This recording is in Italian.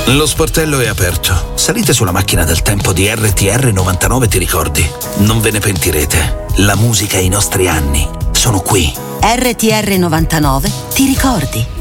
Lo sportello è aperto. Salite sulla macchina del tempo di RTR 99, ti ricordi? Non ve ne pentirete. La musica e i nostri anni sono qui. RTR 99, ti ricordi?